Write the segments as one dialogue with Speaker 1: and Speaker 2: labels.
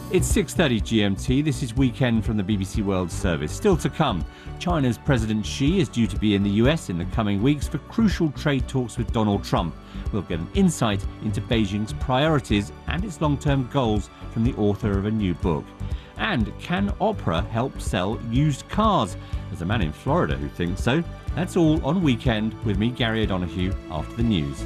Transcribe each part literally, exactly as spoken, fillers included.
Speaker 1: It's six thirty G M T. This is Weekend from the B B C World Service. Still to come, China's President Xi is due to be in the U S in the coming weeks for crucial trade talks with Donald Trump. We'll get an insight into Beijing's priorities and its long-term goals from the author of a new book. And can opera help sell used cars? There's a man in Florida who thinks so. That's all on Weekend with me, Gary O'Donoghue, after the news.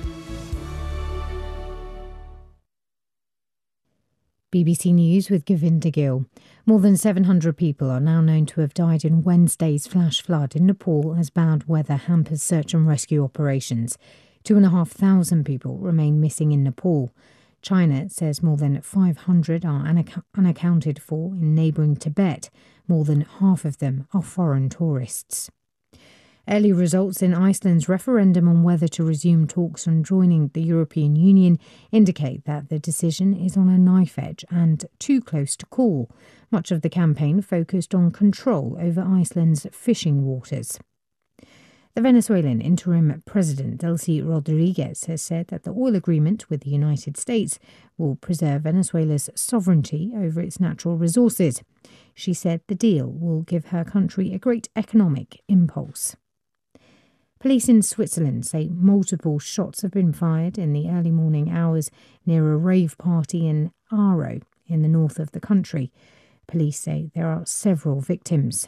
Speaker 2: B B C News with Govinda Gill. More than seven hundred people are now known to have died in Wednesday's flash flood in Nepal as bad weather hampers search and rescue operations. Two and a half thousand people remain missing in Nepal. China says more than five hundred are unac- unaccounted for in neighbouring Tibet. More than half of them are foreign tourists. Early results in Iceland's referendum on whether to resume talks on joining the European Union indicate that the decision is on a knife edge and too close to call. Much of the campaign focused on control over Iceland's fishing waters. The Venezuelan interim president, Delcy Rodriguez, has said that the oil agreement with the United States will preserve Venezuela's sovereignty over its natural resources. She said the deal will give her country a great economic impulse. Police in Switzerland say multiple shots have been fired in the early morning hours near a rave party in Aarau in the north of the country. Police say there are several victims.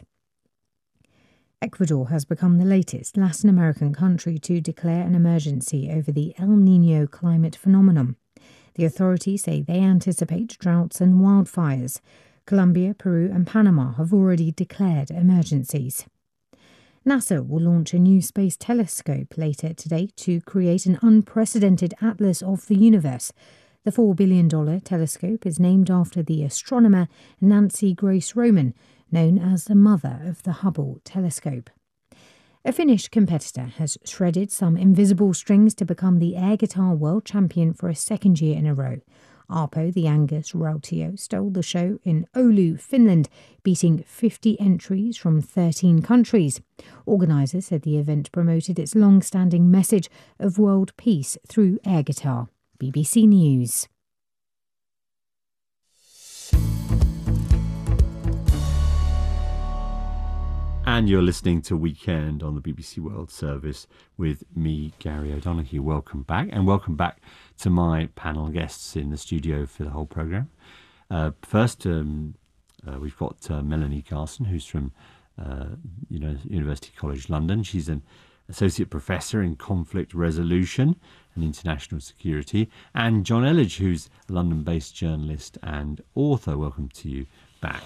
Speaker 2: Ecuador has become the latest Latin American country to declare an emergency over the El Niño climate phenomenon. The authorities say they anticipate droughts and wildfires. Colombia, Peru and Panama have already declared emergencies. NASA will launch a new space telescope later today to create an unprecedented atlas of the universe. The four billion dollars telescope is named after the astronomer Nancy Grace Roman, known as the mother of the Hubble telescope. A Finnish competitor has shredded some invisible strings to become the air guitar world champion for a second year in a row. Arpo, the Angus Rautio, stole the show in Oulu, Finland, beating fifty entries from thirteen countries. Organisers said the event promoted its long-standing message of world peace through air guitar. B B C News.
Speaker 1: And you're listening to Weekend on the B B C World Service with me, Gary O'Donoghue. Welcome back, and welcome back to my panel guests in the studio for the whole programme. Uh, first, um, uh, we've got uh, Melanie Garson, who's from uh, you know, University College London. She's an Associate Professor in Conflict Resolution and International Security. And John Elledge, who's a London-based journalist and author. Welcome to you back.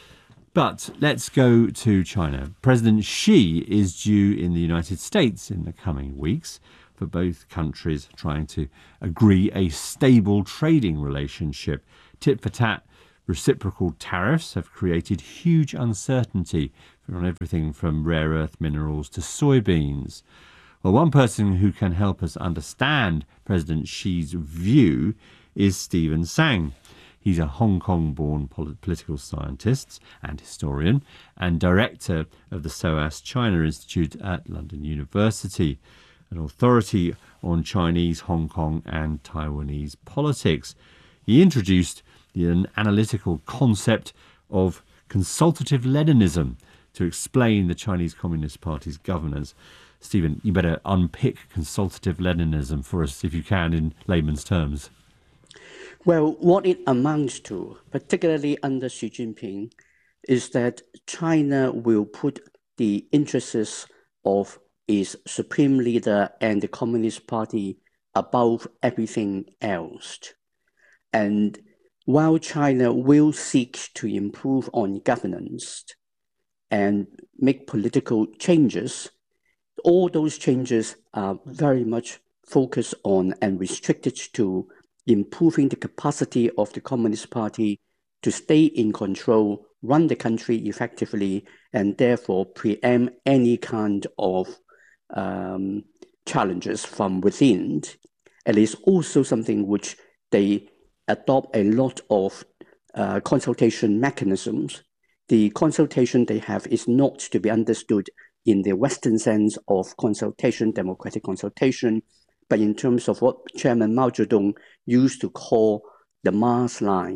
Speaker 1: But let's go to China. President Xi is due in the United States in the coming weeks, for both countries trying to agree a stable trading relationship. Tit-for-tat reciprocal tariffs have created huge uncertainty on everything from rare earth minerals to soybeans. Well, one person who can help us understand President Xi's view is Stephen Tsang. He's a Hong Kong-born political scientist and historian and director of the S O A S China Institute at London University, an authority on Chinese, Hong Kong and Taiwanese politics. He introduced an analytical concept of consultative Leninism to explain the Chinese Communist Party's governance. Stephen, you better unpick consultative Leninism for us, if you can, in layman's terms.
Speaker 3: Well, what it amounts to, particularly under Xi Jinping, is that China will put the interests of its supreme leader and the Communist Party above everything else. And while China will seek to improve on governance and make political changes, all those changes are very much focused on and restricted to improving the capacity of the Communist Party to stay in control, run the country effectively, and therefore preempt any kind of um, challenges from within. It is also something which they adopt a lot of uh, consultation mechanisms. The consultation they have is not to be understood in the Western sense of consultation, democratic consultation, but in terms of what Chairman Mao Zedong used to call the Mars line,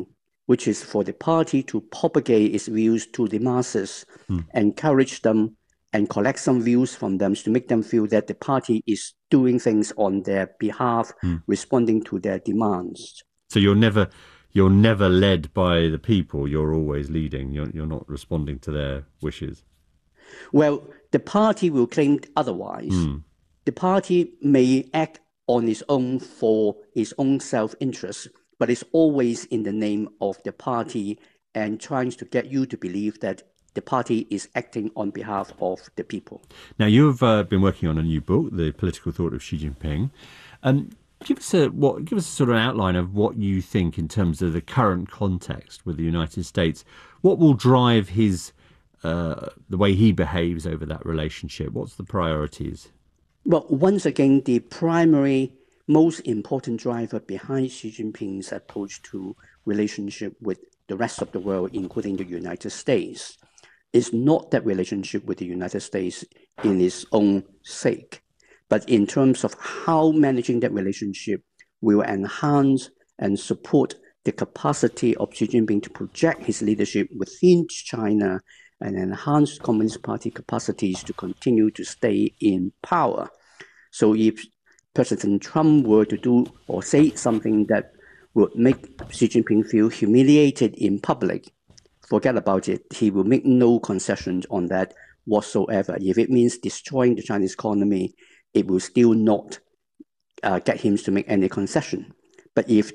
Speaker 3: which is for the party to propagate its views to the masses, mm. encourage them and collect some views from them to make them feel that the party is doing things on their behalf, mm. responding to their demands.
Speaker 1: So you're never you're never led by the people, you're always leading, you're, you're not responding to their wishes.
Speaker 3: Well, the party will claim otherwise. Mm. The party may act on its own for its own self-interest, but it's always in the name of the party and trying to get you to believe that the party is acting on behalf of the people.
Speaker 1: Now, you've uh, been working on a new book, The Political Thought of Xi Jinping. Um, give us a what? Give us a sort of outline of what you think in terms of the current context with the United States. What will drive his uh, the way he behaves over that relationship? What's the priorities?
Speaker 3: Well, once again, the primary, most important driver behind Xi Jinping's approach to relationship with the rest of the world, including the United States, is not that relationship with the United States in its own sake, but in terms of how managing that relationship will enhance and support the capacity of Xi Jinping to project his leadership within China and enhance Communist Party capacities to continue to stay in power. So if President Trump were to do or say something that would make Xi Jinping feel humiliated in public, forget about it. He will make no concessions on that whatsoever. If it means destroying the Chinese economy, it will still not uh, get him to make any concession. But if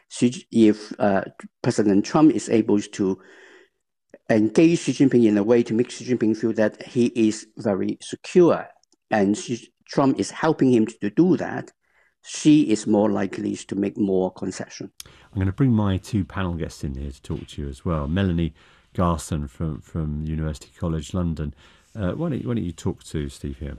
Speaker 3: if uh, President Trump is able to engage Xi Jinping in a way to make Xi Jinping feel that he is very secure and Xi, Trump is helping him to do that, Xi is more likely to make more concession.
Speaker 1: I'm going to bring my two panel guests in here to talk to you as well. Melanie Garson from, from University College London. Uh, why don't you, why don't you talk to Steve here?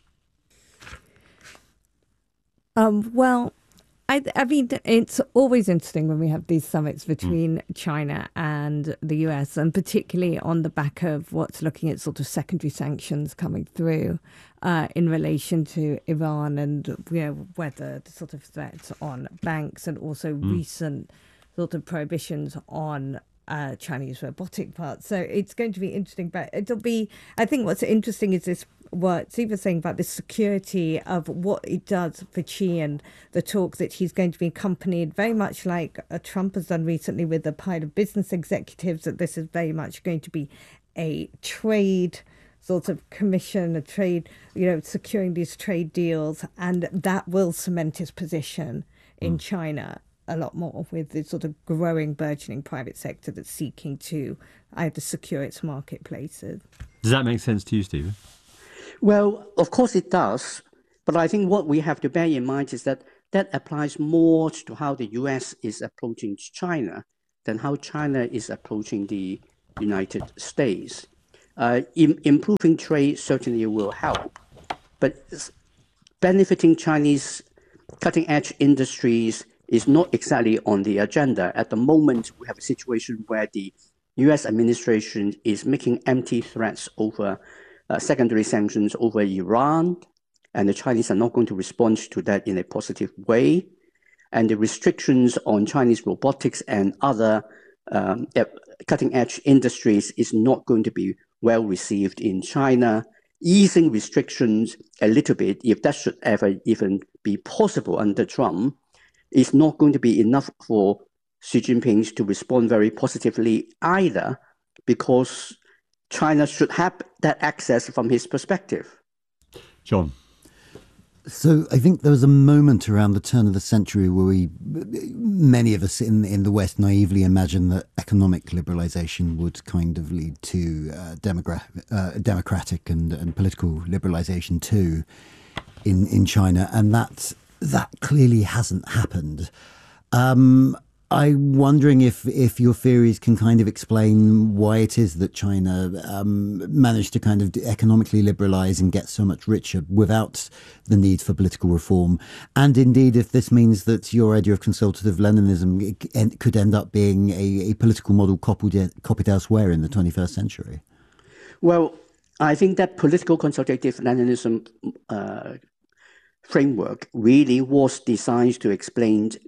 Speaker 4: Um, well, I, I mean, it's always interesting when we have these summits between mm. China and the U S, and particularly on the back of what's looking at sort of secondary sanctions coming through uh, in relation to Iran and, you know, whether the sort of threats on banks and also mm. recent sort of prohibitions on uh, Chinese robotic parts. So it's going to be interesting, but it'll be, I think what's interesting is this, what Steve was saying about the security of what it does for Xi and the talk that he's going to be accompanied very much like uh, Trump has done recently with a pile of business executives, that this is very much going to be a trade sort of commission, a trade, you know, securing these trade deals, and that will cement his position in mm. China a lot more with the sort of growing, burgeoning private sector that's seeking to either secure its marketplaces.
Speaker 1: Does that make sense to you, Stephen?
Speaker 3: Well, of course it does. But I think what we have to bear in mind is that that applies more to how the U S is approaching China than how China is approaching the United States. Uh, in, improving trade certainly will help, but benefiting Chinese cutting-edge industries is not exactly on the agenda. At the moment, we have a situation where the U S administration is making empty threats over uh, secondary sanctions over Iran, and the Chinese are not going to respond to that in a positive way. And the restrictions on Chinese robotics and other um, cutting-edge industries is not going to be well received in China. Easing restrictions a little bit, if that should ever even be possible under Trump, is not going to be enough for Xi Jinping to respond very positively either, because China should have that access from his perspective.
Speaker 1: John.
Speaker 5: So I think there was a moment around the turn of the century where we, many of us in in the West, naively imagined that economic liberalisation would kind of lead to uh, demogra- uh, democratic and, and political liberalisation too in, in China, and that that clearly hasn't happened. Um, I'm wondering if, if your theories can kind of explain why it is that China um, managed to kind of economically liberalise and get so much richer without the need for political reform. And indeed, if this means that your idea of consultative Leninism could end up being a, a political model copied, copied elsewhere in the twenty-first century.
Speaker 3: Well, I think that political consultative Leninism uh, framework really was designed to explain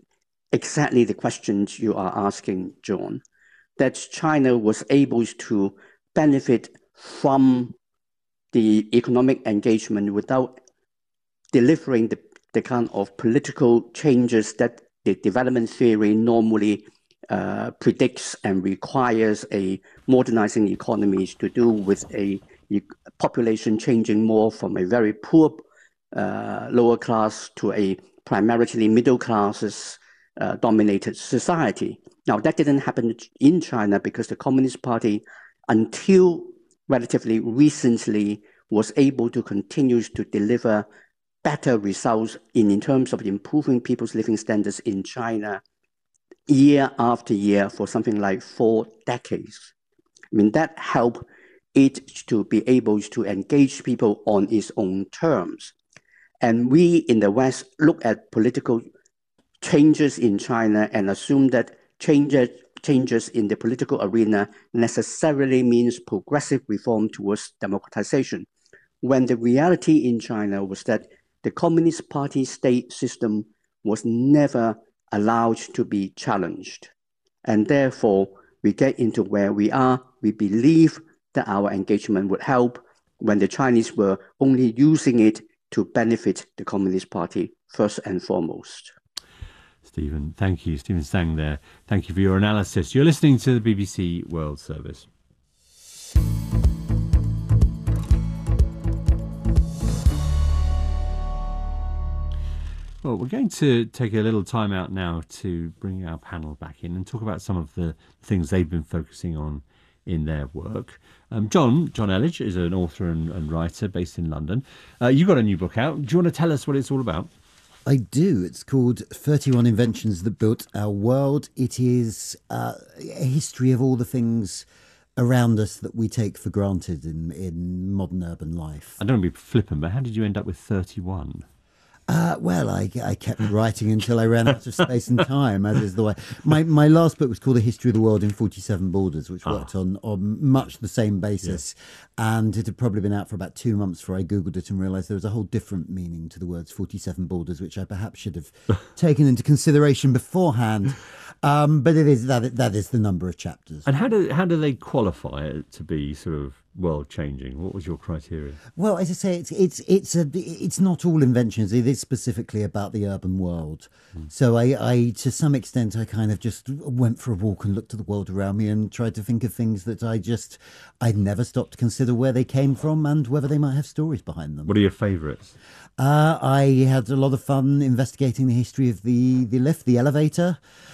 Speaker 3: exactly the questions you are asking, John, that China was able to benefit from the economic engagement without delivering the, the kind of political changes that the development theory normally uh, predicts and requires a modernizing economies to do with a, a population changing more from a very poor uh, lower class to a primarily middle classes uh, dominated society. Now, that didn't happen in China because the Communist Party, until relatively recently, was able to continue to deliver better results in, in terms of improving people's living standards in China year after year for something like four decades. I mean, that helped it to be able to engage people on its own terms. And we in the West look at political changes in China and assume that changes, changes in the political arena necessarily means progressive reform towards democratization, when the reality in China was that the Communist Party state system was never allowed to be challenged. And therefore, we get into where we are. We believe that our engagement would help when the Chinese were only using it to benefit the Communist Party first and foremost.
Speaker 1: Stephen, thank you. Stephen Tsang there. Thank you for your analysis. You're listening to the B B C World Service. Well, we're going to take a little time out now to bring our panel back in and talk about some of the things they've been focusing on in their work. Um, John, John Elledge is an author and, and writer based in London. Uh, you've got a new book out. Do you want to tell us what it's all about?
Speaker 5: I do. It's called thirty-one Inventions That Built Our World. It is uh, a history of all the things around us that we take for granted in, in modern urban life.
Speaker 1: I don't want to be flippant, but how did you end up with thirty-one?
Speaker 5: Uh, well, I, I kept writing until I ran out of space and time, as is the way. My my last book was called A History of the World in forty-seven Borders, which worked oh. on, on much the same basis. Yeah. And it had probably been out for about two months before I Googled it and realised there was a whole different meaning to the words forty-seven Borders, which I perhaps should have taken into consideration beforehand. Um, but it is that that is the number of chapters.
Speaker 1: And how do how do they qualify it to be sort of world changing? What was your criteria?
Speaker 5: Well, as I say, it's it's it's a it's not all inventions. It is specifically about the urban world. Mm. So I, I to some extent I kind of just went for a walk and looked at the world around me and tried to think of things that I just I'd never stopped to consider where they came from and whether they might have stories behind them.
Speaker 1: What are your favourites?
Speaker 5: Uh, I had a lot of fun investigating the history of the the lift, the elevator.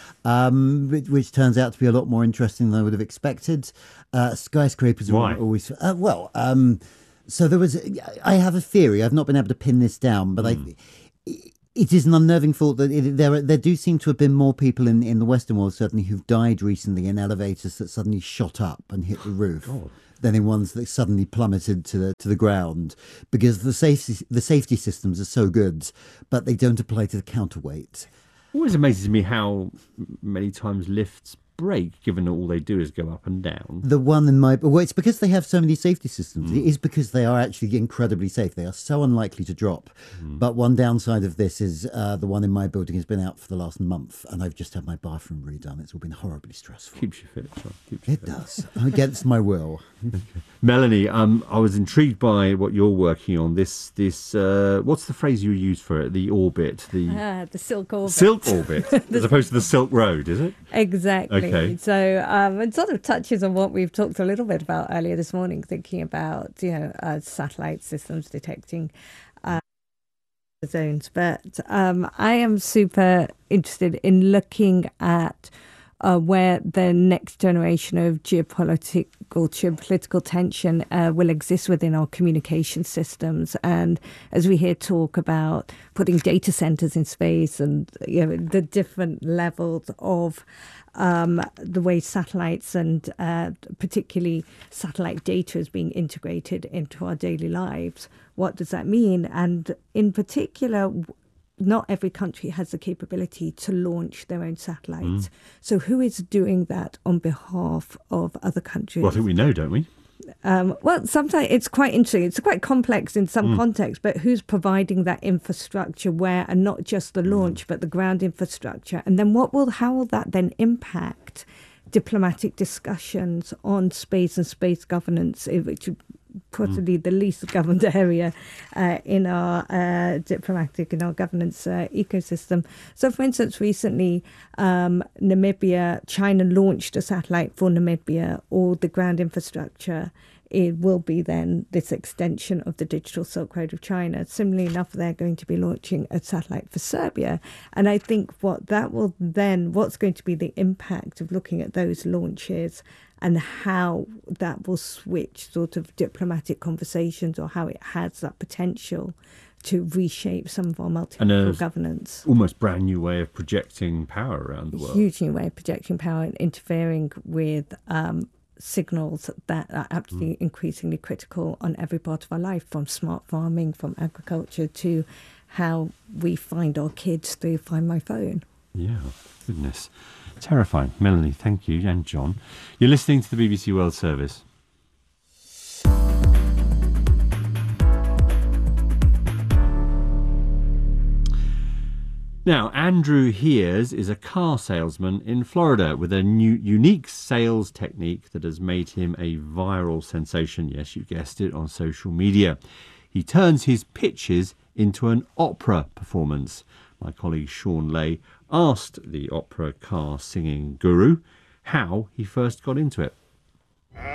Speaker 5: Um, which, which turns out to be a lot more interesting than I would have expected. Uh, skyscrapers
Speaker 1: Why?
Speaker 5: are always uh, well. Um, so there was. I have a theory. I've not been able to pin this down, but mm. I. It is an unnerving thought that it, there there do seem to have been more people in, in the Western world certainly who've died recently in elevators that suddenly shot up and hit the roof.
Speaker 1: God.
Speaker 5: Than in ones that suddenly plummeted to the to the ground, because the safety the safety systems are so good, but they don't apply to the counterweight.
Speaker 1: It always amazes me how many times lifts break, given that all they do is go up and down.
Speaker 5: The one in my... Well, it's because they have so many safety systems. Mm. It is because they are actually incredibly safe. They are so unlikely to drop. Mm. But one downside of this is uh, the one in my building has been out for the last month, and I've just had my bathroom redone. It's all been horribly stressful.
Speaker 1: Keeps you fit, Sean. Keeps you
Speaker 5: it fit. does. Against my will.
Speaker 1: Okay. Melanie, um, I was intrigued by what you're working on. This, this uh, what's the phrase you use for it? The orbit? The,
Speaker 4: uh, the Silk Orbit.
Speaker 1: Silk Orbit, as opposed to the Silk Road, is it?
Speaker 4: Exactly.
Speaker 1: Okay.
Speaker 4: So um, it sort of touches on what we've talked a little bit about earlier this morning, thinking about, you know, uh, satellite systems detecting uh, zones. But um, I am super interested in looking at uh, where the next generation of geopolitical geopolitical tension uh, will exist within our communication systems. And as we hear talk about putting data centers in space and, you know, the different levels of Um, the way satellites and uh, particularly satellite data is being integrated into our daily lives. What does that mean? And in particular, not every country has the capability to launch their own satellites. Mm. So who is doing that on behalf of other countries?
Speaker 1: Well, I think we know, don't we?
Speaker 4: Um, well, sometimes it's quite interesting. It's quite complex in some mm. contexts, but who's providing that infrastructure where, and not just the launch, mm. but the ground infrastructure? And then what will, how will that then impact diplomatic discussions on space and space governance, which is possibly mm. the least governed area uh, in our uh, diplomatic, in our governance uh, ecosystem. So, for instance, recently, um, Namibia, China launched a satellite for Namibia, or the ground infrastructure. It will be then this extension of the digital Silk Road of China. Similarly enough, they're going to be launching a satellite for Serbia. And I think what that will then, what's going to be the impact of looking at those launches and how that will switch sort of diplomatic conversations, or how it has that potential to reshape some of our multilateral governance.
Speaker 1: Almost brand new way of projecting power around the world.
Speaker 4: Huge new way of projecting power and interfering with um, signals that are absolutely mm. increasingly critical on every part of our life, from smart farming, from agriculture, to how we find our kids through Find My Phone.
Speaker 1: Yeah, goodness. Terrifying. Melanie, thank you, and John. You're listening to the B B C World Service. Now, Andrew Hears is a car salesman in Florida with a new unique sales technique that has made him a viral sensation, yes, you guessed it, on social media. He turns his pitches into an opera performance. My colleague Sean Lay asked the opera car singing guru how he first got into it.